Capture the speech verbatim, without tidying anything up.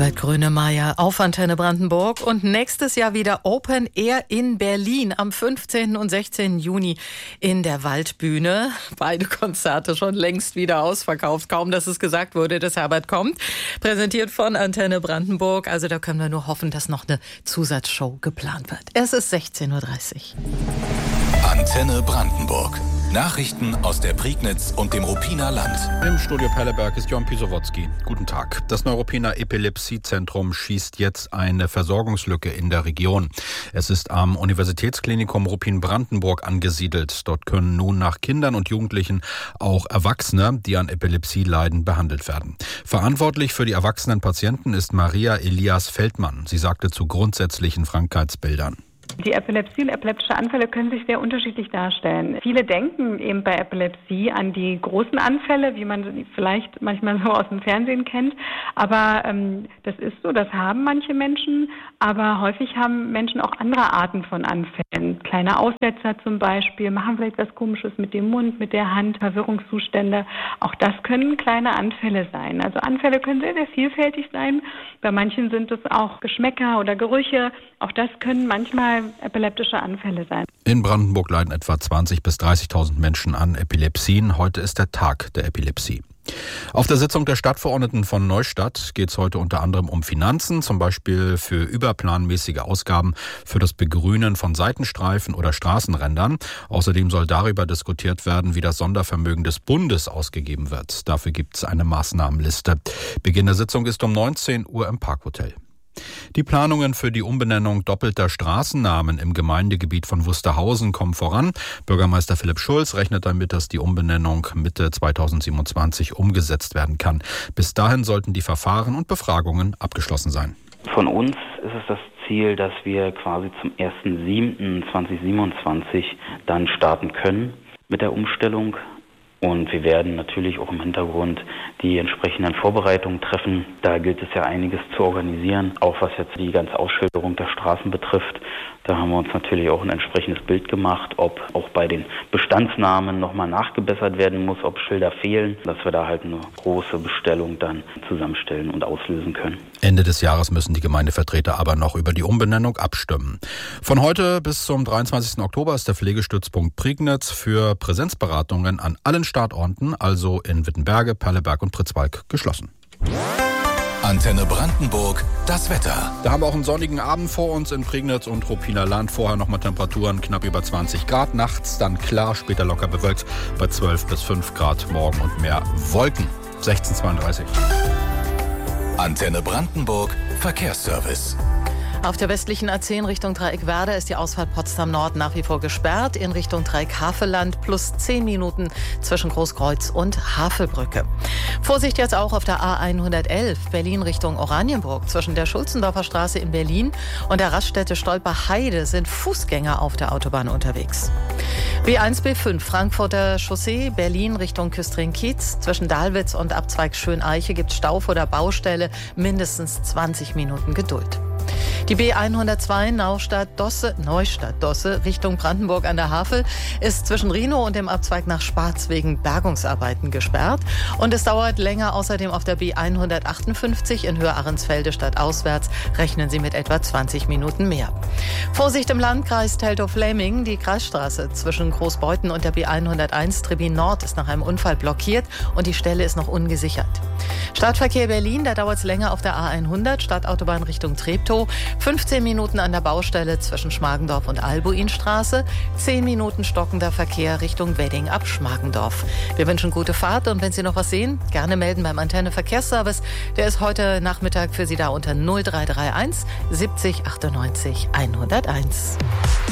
Albert Grönemeyer auf Antenne Brandenburg und nächstes Jahr wieder Open Air in Berlin am fünfzehnten und sechzehnten Juni in der Waldbühne. Beide Konzerte schon längst wieder ausverkauft. Kaum, dass es gesagt wurde, dass Herbert kommt. Präsentiert von Antenne Brandenburg. Also da können wir nur hoffen, dass noch eine Zusatzshow geplant wird. Es ist sechzehn Uhr dreißig. Antenne Brandenburg. Nachrichten aus der Prignitz und dem Ruppiner Land. Im Studio Perleberg ist Jon Pisowotzki. Guten Tag. Das Neuruppiner Epilepsiezentrum schießt jetzt eine Versorgungslücke in der Region. Es ist am Universitätsklinikum Ruppin-Brandenburg angesiedelt. Dort können nun nach Kindern und Jugendlichen auch Erwachsene, die an Epilepsie leiden, behandelt werden. Verantwortlich für die erwachsenen Patienten ist Maria Elias Feldmann. Sie sagte zu grundsätzlichen Krankheitsbildern. Die Epilepsie und epileptische Anfälle können sich sehr unterschiedlich darstellen. Viele denken eben bei Epilepsie an die großen Anfälle, wie man sie vielleicht manchmal so aus dem Fernsehen kennt. Aber ähm, das ist so, das haben manche Menschen. Aber häufig haben Menschen auch andere Arten von Anfällen. Kleine Aussetzer zum Beispiel, machen vielleicht was Komisches mit dem Mund, mit der Hand, Verwirrungszustände. Auch das können kleine Anfälle sein. Also Anfälle können sehr, sehr vielfältig sein. Bei manchen sind es auch Geschmäcker oder Gerüche. Auch das können manchmal epileptische Anfälle sein. In Brandenburg leiden etwa zwanzigtausend bis dreißigtausend Menschen an Epilepsien. Heute ist der Tag der Epilepsie. Auf der Sitzung der Stadtverordneten von Neustadt geht es heute unter anderem um Finanzen, zum Beispiel für überplanmäßige Ausgaben für das Begrünen von Seitenstreifen oder Straßenrändern. Außerdem soll darüber diskutiert werden, wie das Sondervermögen des Bundes ausgegeben wird. Dafür gibt es eine Maßnahmenliste. Beginn der Sitzung ist um neunzehn Uhr im Parkhotel. Die Planungen für die Umbenennung doppelter Straßennamen im Gemeindegebiet von Wusterhausen kommen voran. Bürgermeister Philipp Schulz rechnet damit, dass die Umbenennung Mitte zweitausendsiebenundzwanzig umgesetzt werden kann. Bis dahin sollten die Verfahren und Befragungen abgeschlossen sein. Von uns ist es das Ziel, dass wir quasi zum ersten siebten zweitausendsiebenundzwanzig dann starten können mit der Umstellung. Und wir werden natürlich auch im Hintergrund die entsprechenden Vorbereitungen treffen. Da gilt es ja einiges zu organisieren, auch was jetzt die ganze Ausschilderung der Straßen betrifft. Da haben wir uns natürlich auch ein entsprechendes Bild gemacht, ob auch bei den Bestandsnamen nochmal nachgebessert werden muss, ob Schilder fehlen, dass wir da halt eine große Bestellung dann zusammenstellen und auslösen können. Ende des Jahres müssen die Gemeindevertreter aber noch über die Umbenennung abstimmen. Von heute bis zum dreiundzwanzigsten Oktober ist der Pflegestützpunkt Prignitz für Präsenzberatungen an allen Standorten, also in Wittenberge, Perleberg und Pritzwalk, geschlossen. Antenne Brandenburg, das Wetter. Da haben wir auch einen sonnigen Abend vor uns in Prignitz und Ruppiner Land. Vorher nochmal Temperaturen knapp über zwanzig Grad. Nachts dann klar, später locker bewölkt bei zwölf bis fünf Grad. Morgen und mehr Wolken. sechzehn Uhr zweiunddreißig. Antenne Brandenburg, Verkehrsservice. Auf der westlichen A zehn Richtung Dreieck-Werder ist die Ausfahrt Potsdam Nord nach wie vor gesperrt. In Richtung Dreieck-Havelland plus zehn Minuten zwischen Großkreuz und Havelbrücke. Vorsicht jetzt auch auf der A hundertelf Berlin Richtung Oranienburg. Zwischen der Schulzendorfer Straße in Berlin und der Raststätte Stolper-Heide sind Fußgänger auf der Autobahn unterwegs. B eins B fünf Frankfurter Chaussee Berlin Richtung Küstrin-Kiez. Zwischen Dahlwitz und Abzweig Schöneiche gibt es Stau vor der Baustelle. Mindestens zwanzig Minuten Geduld. Die B hundertzwei Neustadt-Dosse, Neustadt-Dosse Richtung Brandenburg an der Havel ist zwischen Rhinow und dem Abzweig nach Spatz wegen Bergungsarbeiten gesperrt. Und es dauert länger. Außerdem auf der B hundertachtundfünfzig in Höhe Ahrensfelde stadtauswärts rechnen Sie mit etwa zwanzig Minuten mehr. Vorsicht im Landkreis Teltow-Fläming. Die Kreisstraße zwischen Großbeuthen und der B hunderteins Trebin Nord ist nach einem Unfall blockiert und die Stelle ist noch ungesichert. Stadtverkehr Berlin, da dauert es länger auf der A hundert Stadtautobahn Richtung Treptow. fünfzehn Minuten an der Baustelle zwischen Schmargendorf und Albuinstraße. zehn Minuten stockender Verkehr Richtung Wedding ab Schmargendorf. Wir wünschen gute Fahrt und wenn Sie noch was sehen, gerne melden beim Antenne Verkehrsservice. Der ist heute Nachmittag für Sie da unter null drei drei eins siebzig achtundneunzig hunderteins.